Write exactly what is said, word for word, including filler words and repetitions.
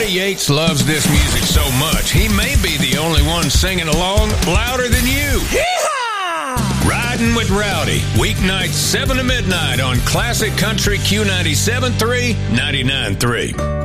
Rowdy Yates loves this music so much, he may be the only one singing along louder than you. Yeehaw! Riding with Rowdy, weeknights seven to midnight on Classic Country Q ninety-seven point three, ninety-nine point three.